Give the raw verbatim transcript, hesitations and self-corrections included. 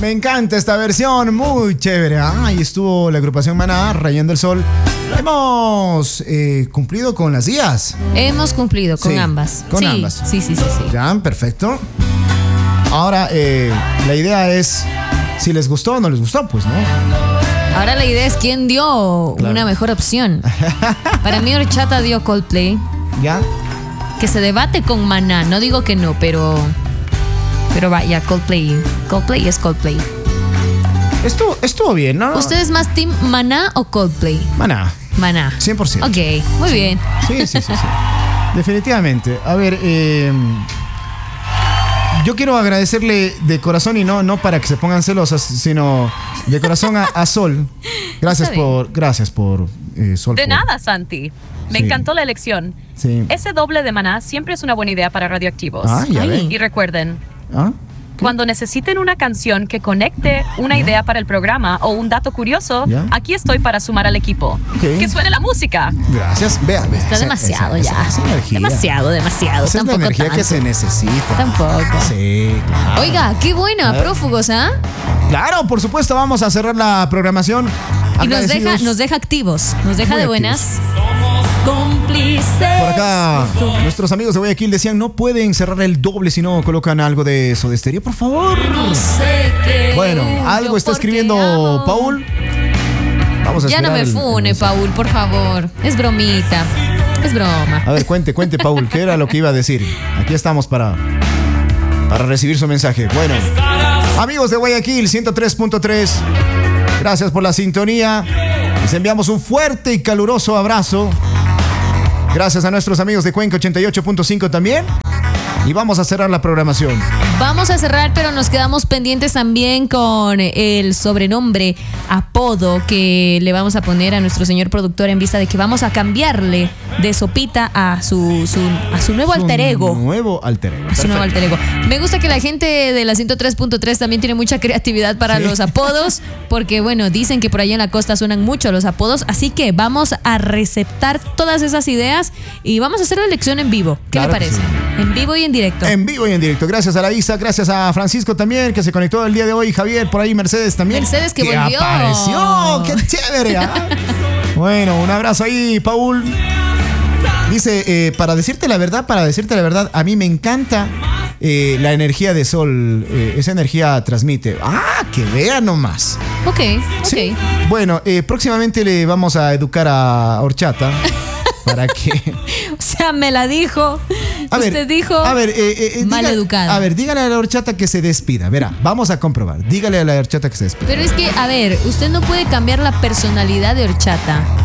Me encanta esta versión, muy chévere. Ahí estuvo la agrupación Maná, Rayando el Sol. Hemos eh, cumplido con las días. Hemos cumplido con Sí, ambas. con sí, ambas. Sí, sí, sí, sí. Ya, perfecto. Ahora, eh, la idea es si les gustó o no les gustó, pues, ¿no? Ahora la idea es quién dio Claro. una mejor opción. Para mí horchata dio Coldplay. ¿Ya? Que se debate con Maná. No digo que no, pero... Pero vaya, Coldplay. Coldplay es Coldplay. Estuvo, estuvo bien, ¿no? ¿Usted es más team Maná o Coldplay? Maná, Maná. cien por ciento. Ok, muy bien. Sí, sí, sí, sí. Definitivamente. A ver, eh, yo quiero agradecerle de corazón y no, no para que se pongan celosas, sino de corazón a, a Sol. Gracias Está bien. por, gracias por eh, Sol. De por- nada, Santi. Me Sí. encantó la elección. Sí. Ese doble de Maná siempre es una buena idea para radioactivos. Ah, ya Ay. ve. Y recuerden, ¿Ah? cuando necesiten una canción que conecte una idea para el programa o un dato curioso, ¿Ya? aquí estoy para sumar al equipo. Ok. Que suene la música. Gracias. Vea, vea. Está esa- demasiado esa- ya. esa- esa energía. Demasiado, demasiado. Esa es la Tampoco energía que tanto. se necesita. Tampoco. Sí, claro. Oiga, qué A buena, ver. prófugos, ¿ah? Claro, por supuesto, vamos a cerrar la programación. Y nos deja, Agradecidos. nos deja activos. Nos deja Muy de buenas. Cómplices. Por acá, nuestros amigos de Guayaquil decían, no pueden cerrar el doble si no colocan algo de Soda Stereo, por favor. No sé qué. Bueno, algo yo está porque escribiendo amo. Paul. Vamos a Ya no esperar me el- el fune, mensaje. Paul, por favor. Es bromita. Es broma. A ver, cuente, cuente, Paul, ¿qué era lo que iba a decir? Aquí estamos para, para recibir su mensaje. Bueno, amigos de Guayaquil, ciento tres punto tres, gracias por la sintonía. Les enviamos un fuerte y caluroso abrazo. Gracias a nuestros amigos de Cuenca ochenta y ocho punto cinco también. Y vamos a cerrar la programación. Vamos a cerrar, pero nos quedamos pendientes también con el sobrenombre, apodo que le vamos a poner a nuestro señor productor en vista de que vamos a cambiarle de Sopita a su, su- a su nuevo Su alter ego. Nuevo alter ego. A su nuevo Perfecto. alter ego. Me gusta que la gente de la ciento tres punto tres también tiene mucha creatividad para Sí. los apodos, porque bueno, dicen que por allá en la costa suenan mucho los apodos, así que vamos a receptar todas esas ideas y vamos a hacer la elección en vivo. ¿Qué Claro le que parece? sí. En vivo y en directo. En vivo y en directo. Gracias a la Isa, gracias a Francisco también, que se conectó el día de hoy. Javier, por ahí Mercedes también. Mercedes que volvió. apareció. ¡Qué chévere! ¿Ah? Bueno, un abrazo ahí, Paul. Dice, eh, para decirte la verdad, para decirte la verdad, a mí me encanta eh, la energía de Sol. Eh, esa energía transmite. ¡Ah, que vea nomás! Ok, ok. Sí. Bueno, eh, próximamente le vamos a educar a Horchata para que... O sea, me la dijo. A ver, Usted dijo a ver, eh, eh, mal diga- educada. A ver, dígale a la horchata que se despida. Verá, vamos a comprobar. Dígale a la horchata que se despida. Pero es que, a ver, usted no puede cambiar la personalidad de horchata.